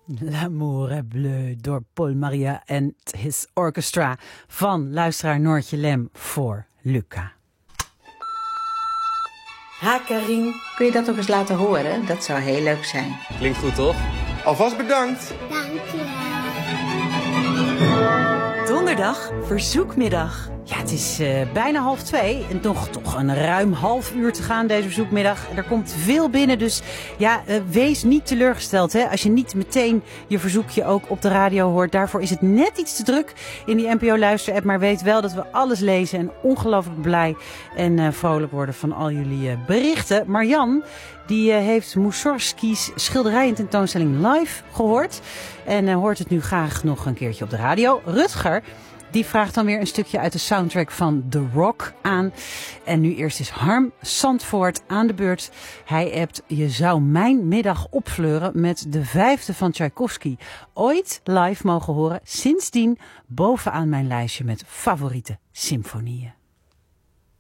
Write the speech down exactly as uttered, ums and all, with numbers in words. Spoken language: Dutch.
L'amour est bleu door Paul Maria and his orchestra van luisteraar Noortje Lem voor Luca. Ha, Karin. Kun je dat nog eens laten horen? Dat zou heel leuk zijn. Klinkt goed, toch? Alvast bedankt. Dankjewel. Donderdag, verzoekmiddag. Ja, het is uh, bijna half twee en nog toch een ruim half uur te gaan deze verzoekmiddag. Er komt veel binnen, dus ja, uh, wees niet teleurgesteld hè, als je niet meteen je verzoekje ook op de radio hoort. Daarvoor is het net iets te druk in die N P O-luister-app, maar weet wel dat we alles lezen en ongelooflijk blij en uh, vrolijk worden van al jullie uh, berichten. Marjan, die uh, heeft Mussorgski's schilderij in tentoonstelling live gehoord en uh, hoort het nu graag nog een keertje op de radio. Rutger, die vraagt dan weer een stukje uit de soundtrack van The Rock aan. En nu eerst is Harm Zandvoort aan de beurt. Hij appt: je zou mijn middag opfleuren met de vijfde van Tchaikovsky. Ooit live mogen horen. Sindsdien bovenaan mijn lijstje met favoriete symfonieën.